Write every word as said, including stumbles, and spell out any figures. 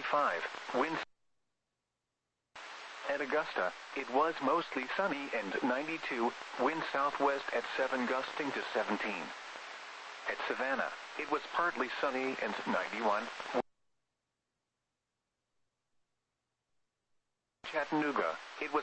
five, winds. At Augusta, it was mostly sunny and ninety-two, wind southwest at seven gusting to seventeen. At Savannah, it was partly sunny and ninety-one. Chattanooga,